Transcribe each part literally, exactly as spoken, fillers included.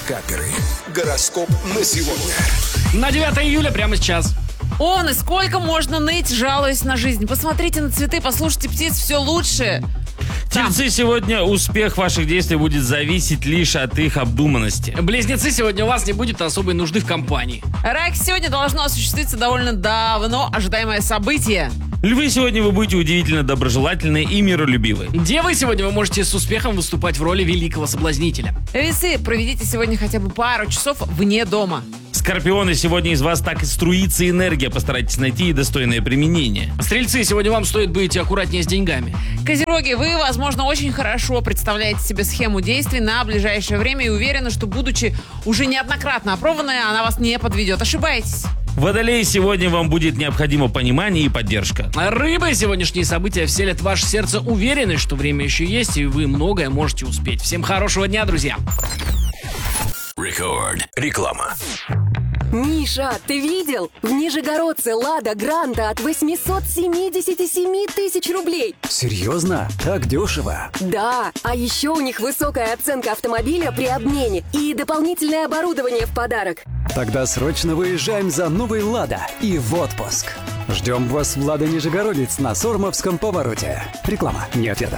Пикаперы. Гороскоп на сегодня. На девятое июля прямо сейчас. Он, и сколько можно ныть, жалуясь на жизнь? Посмотрите на цветы, послушайте птиц, все лучше. Тельцы, сегодня успех ваших действий будет зависеть лишь от их обдуманности. Близнецы, сегодня у вас не будет особой нужды в компании. Рак, сегодня должно осуществиться довольно давно ожидаемое событие. Львы, сегодня вы будете удивительно доброжелательны и миролюбивы. Девы, сегодня вы можете с успехом выступать в роли великого соблазнителя. Весы, проведите сегодня хотя бы пару часов вне дома. Скорпионы, сегодня из вас так и струится энергия, постарайтесь найти достойное применение. Стрельцы, сегодня вам стоит быть аккуратнее с деньгами. Козероги, вы, возможно, очень хорошо представляете себе схему действий на ближайшее время и уверены, что, будучи уже неоднократно опробованной, она вас не подведет. Ошибаетесь. Водолеи, сегодня вам будет необходимо понимание и поддержка. Рыбы, сегодняшние события вселят в ваше сердце уверенность, что время еще есть, и вы многое можете успеть. Всем хорошего дня, друзья. Рекорд. Реклама. Миша, ты видел? В Нижегородце Лада Гранта от восемьсот семьдесят семь тысяч рублей. Серьезно? Так дешево? Да, а еще у них высокая оценка автомобиля при обмене и дополнительное оборудование в подарок. Тогда срочно выезжаем за новой Лада и в отпуск. Ждем вас в Лада Нижегородец на Сормовском повороте. Реклама, не ответа.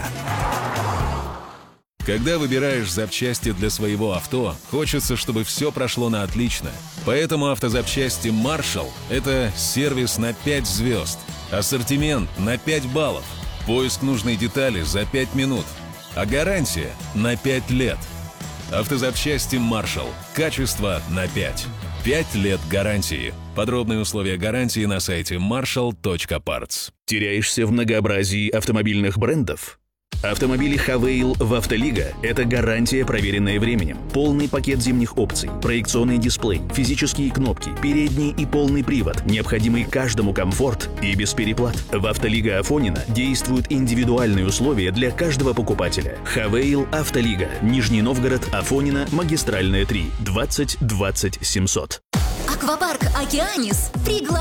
Когда выбираешь запчасти для своего авто, хочется, чтобы все прошло на отлично. Поэтому автозапчасти Marshall – это сервис на пять звезд, ассортимент на пять баллов, поиск нужной детали за пять минут, а гарантия на пять лет. Автозапчасти Marshall. Качество на пять. пять лет гарантии. Подробные условия гарантии на сайте маршалл точка партс. Теряешься в многообразии автомобильных брендов? Автомобили Хавейл в Автолига – это гарантия, проверенная временем. Полный пакет зимних опций, проекционный дисплей, физические кнопки, передний и полный привод, необходимый каждому комфорт и без переплат. В Автолига Афонина действуют индивидуальные условия для каждого покупателя. Хавейл Автолига. Нижний Новгород, Афонина, Магистральная три, двадцать двадцать семьсот. Аквапарк «Океанис» приглашает